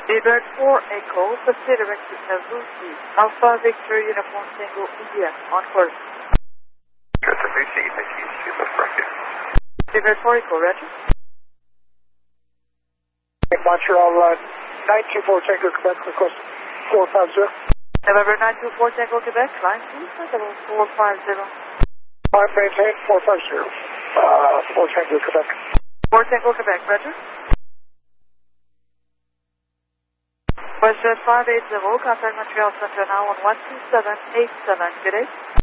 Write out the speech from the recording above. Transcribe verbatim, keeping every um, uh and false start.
Seabird four Echo, proceed direct to Tazuki, Alpha Victor Uniform Tango India, on course. Tazuki, thank you, Seabird four Echo. Seabird four Echo, roger. Montreal uh, nine two four Tango Quebec, request four five zero. November nine two four Tango Quebec, line please, level four five zero. Line maintain four five zero, uh, four Tango Quebec. four Tango Quebec, roger. Westjet five eight zero, contact Montreal Center now on one two seven eight seven, good day.